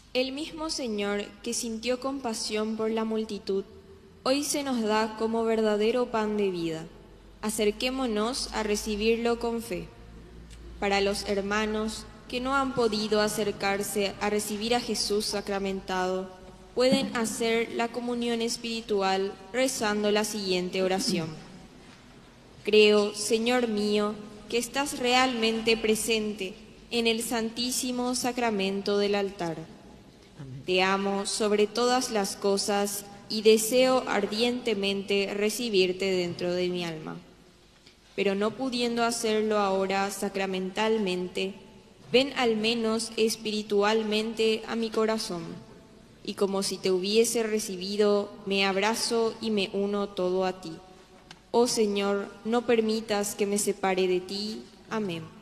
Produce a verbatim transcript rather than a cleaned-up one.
El mismo Señor que sintió compasión por la multitud, hoy se nos da como verdadero pan de vida. Acerquémonos a recibirlo con fe. Para los hermanos que no han podido acercarse a recibir a Jesús sacramentado, pueden hacer la comunión espiritual rezando la siguiente oración. Creo, Señor mío, que estás realmente presente en el santísimo sacramento del altar. Amén. Te amo sobre todas las cosas y deseo ardientemente recibirte dentro de mi alma. Pero no pudiendo hacerlo ahora sacramentalmente, ven al menos espiritualmente a mi corazón, y como si te hubiese recibido, me abrazo y me uno todo a ti. Oh Señor, no permitas que me separe de ti. Amén.